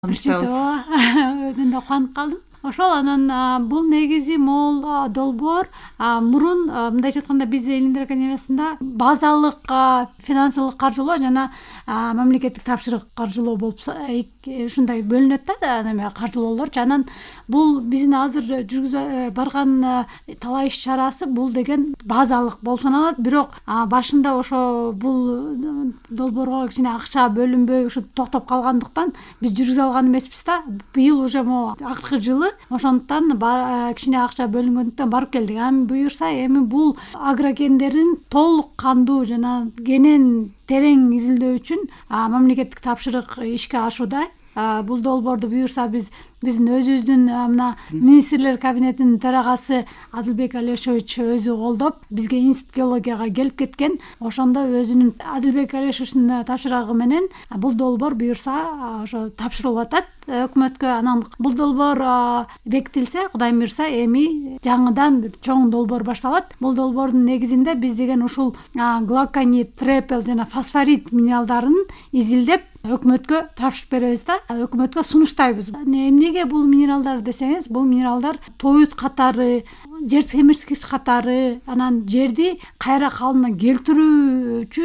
Мен да кубанып калдым. Ошол анан бул негизи могул долбоор мурун мындайча айтканда биздин Илимдер академиясында базалык финансылык каржылоо жана мамлекеттик тапшырык каржылоо болуп ушундай бөлүнөт да неме каржылоолорчу. Анан бул биздин азыр жүргүзүп барган талаа иш чарасы бул деген базалык болуп саналат. Бирок башында ошо бул долбоорго кичине акча бөлүнбөй ушу токтоп калгандыктан биз жүргүзө алган эмеспиз да. Быйыл уже могу акыркы жылы ошондуктан кичине акча бөлүнгөндүктөн барып келдик. Эми буюрса бул агрокендерин толук кандуу жана кенен терең изилдөө үчүн мамлекеттик тапшырык ишке ашууда. Бул долбоорду буюрса биздин өзүбүздүн мына министрлер кабинетинин төрагасы Адылбек Алешович өзү колдоп, бизге институт геологияга келип кеткен. Ошондо өзүнүн Адылбек Алешовичтин тапшырыгы менен бул долбоор буюрса ошо тапшырылып атат өкмөткө. Анан бул долбоор бекитилсе, Кудай буюрса, эми жаңыдан бир чоң долбоор башталат. Бул долбоордун негизинде биз деген ушул глоконит, трепел жана фосфорит минералдарын изилдеп өкмөткө тапшырып беребиз да, өкмөткө сунуштайбыз. Эмнеге бул минералдар десеңиз, бул минералдар тоют катары, жер семирткич катары, анан жерди кайра калыбына келтирүүчү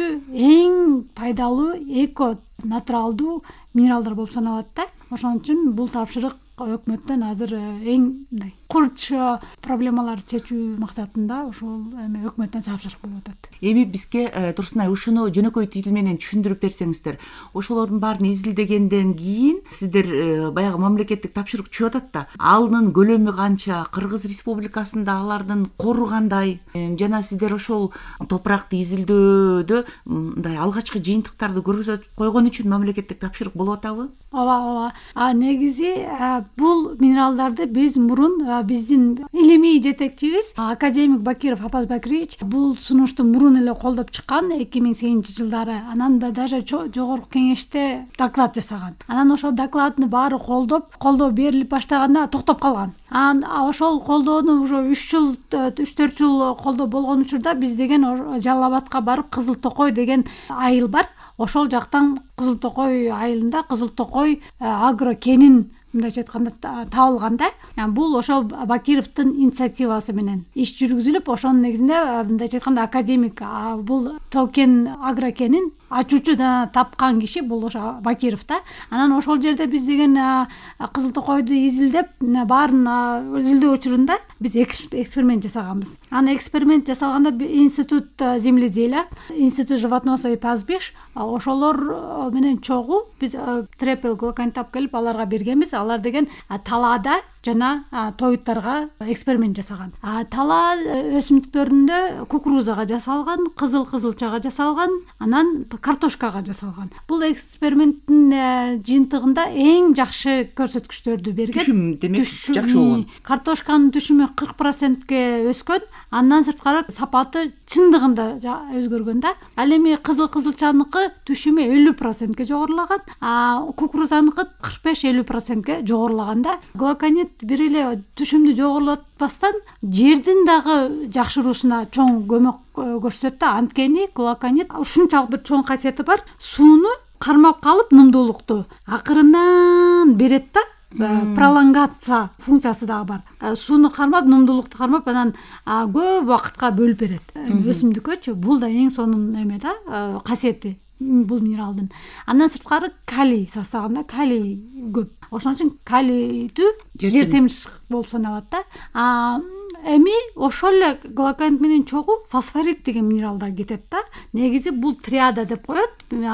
эң пайдалуу эко натуралдуу минералдар болуп саналат да. Ошон үчүн бул тапшырык өкмөттөн азыр эң мындай курч проблемаларды чечүү максатында ошол өкмөттөн тапшырык болуп атат. Эми бизге Турсунай ушуну жөнөкөй тил менен түшүндүрүп берсеңиздер. Ошолордун баарын изилдегенден кийин сиздер баягы мамлекеттик тапшырык түшүп атат да, алынын көлөмү канча, Кыргыз Республикасында алардын кору кандай, жана сиздер ошол топуракты изилдөөдө мындай алгачкы жыйынтыктарды көрсөтүп койгон үчүн мамлекеттик тапшырык болуп атабы? Ооба. Негизи бул минералдарды биз мурун биздин илимий жетекчибиз академик Бакиров Апаз Бакирович бул сунушту мурун эле колдоп чыккан 2008-жылдары. Анан да даже жогорку кеңеште доклад жасаган. Анан ошол докладын баары колдоо берилип баштаганда токтоп калган. Ошол колдоону уже 3-4 жыл колдоо болгон учурда биз деген Жалал Абадка барып Кызыл Токой деген айыл бар. Ошол жактан Кызыл Токой айылында Кызыл Токой агро кенин мындайча айтканда табылган да. Бул ошол Бакировдун инициативасы менен иш жүргүзүлүп, ошонун негизинде мындайча айтканда академик бул токен агро кенин ачуучу да тапкан киши бул ошо Бакиров да. Анан ошол жерде биз деген Кызыл Токойду изилдеп, баарын изилдөө учурунда биз эксперимент жасаганбыз. Анан эксперимент жасалганда институт земледелия, институт животноводства и пастбищ ошолор менен чогуу биз трепел глоконит тап келип аларга бергенбиз. Алар деген талаада жана тоюттарга эксперимент жасаган. Талаа өсүмдүктөрүндө кукурузага жасалган, кызылчага жасалган, анан картошкага жасалган. Бул эксперименттин жыйынтыгында эң жакшы көрсөткүчтөрдү берген. Түшүм демек жакшы болгон. Картошканын түшүмү 40%ке өскөн, андан сырткары сапаты чындыгында өзгөргөн да. Ал эми кызылчаныкы түшүмү 50%ке жогорулаган, кукурузаныкы 45-50%ке жогорулаган да. Глоконит бир эле түшүмдү жогорулатпастан жердин дагы жакшыруусуна чоң көмөк көрсөтөт да. Анткени глоконит ушунчалык бир чоң касиети бар. Сууну кармап калып нымдуулукту акырындан берет да. Пролонгация функциясы дагы бар. Сууну кармап, нымдуулукту кармап, анан көп убакытка бөлүп берет. Өсүмдүккөчү бул да эң сонун эме да, касиети бул минералдын. Андан сырткары калий составында калий көп. Ошон үчүн калийдүү жер семирткич болуп саналат да. Эми ошол эле глоконит менен чогуу фосфорит деген минерал да кетет да. Негизи бул триада деп коет.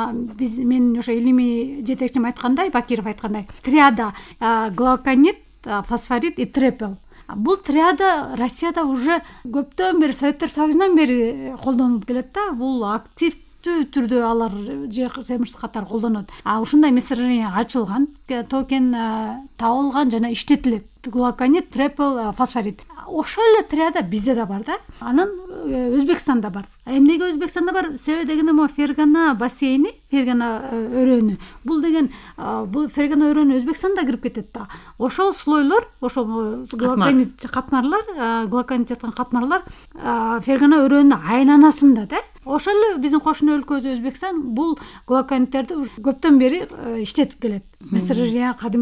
Мен ошо илимий жетекчим айткандай, Бакиров айткандай, триада глоконит, фосфорит и трепел. Бул триада Россияда уже көптөн бери, Советтер Союзунан бери колдонулуп келет да. Бул актив түрдө алар жер семирткич катары колдонот. Ушундай месторождение ачылган, токен табылган жана иштетилет. Глоконит, трепел, фосфорит. Ошол эле триада бизде да бар да. Анан Өзбекстанда бар. Эмнеге Өзбекстанда бар? Себеби дегенде могу Фергана бассейни, Фергана өрөөнү. Бул деген бул Фергана өрөөнү Өзбекстанда кирип кетет да. Ошол слойлор, ошол глоконит жаткан катмарлар Фергана өрөөнүн айланасында да. Ошол эле биздин кошуна өлкөбүз Өзбекстан бул глокониттерди көптөн бери иштетип келет. Месторождение